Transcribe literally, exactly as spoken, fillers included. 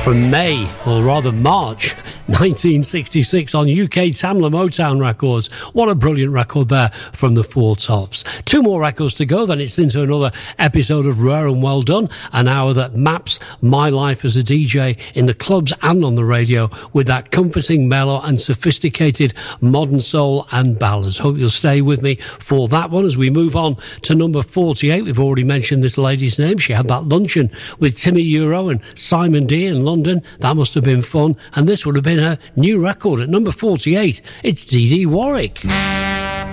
from May, or rather March nineteen sixty-six on U K Tamla Motown Records. What a brilliant record there from the Four Tops. Two more records to go, then it's into another episode of Rare and Well Done, an hour that maps my life as a D J in the clubs and on the radio with that comforting, mellow and sophisticated modern soul and ballads. Hope you'll stay with me for that one as we move on to number forty-eight. We've already mentioned this lady's name. She had that luncheon with Timmy Euro and Simon D in London. That must have been fun, and this would have been her new record at number forty-eight. It's Dee Dee Warwick.